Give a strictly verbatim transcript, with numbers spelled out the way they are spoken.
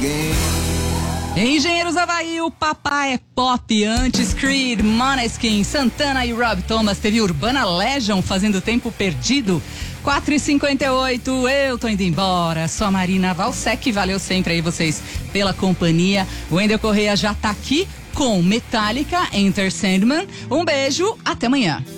Engenheiros Havaí, o papai é pop. Antes Creed, Måneskin, Santana e Rob Thomas. Teve Urbana Legion fazendo Tempo Perdido. quatro e cinquenta e oito, eu tô indo embora. Sou a Marina Valsec, valeu sempre aí vocês pela companhia. O Wendel Correia já tá aqui com Metallica, Enter Sandman. Um beijo, até amanhã.